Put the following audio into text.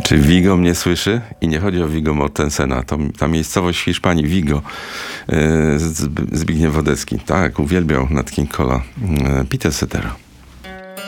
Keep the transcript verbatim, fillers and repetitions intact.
Czy Vigo mnie słyszy? I nie chodzi o Viggo Mortensena. To, ta miejscowość w Hiszpanii, Vigo. Zbigniew Wodecki. Tak, uwielbiał Nat King Cole'a. Peter Cetera.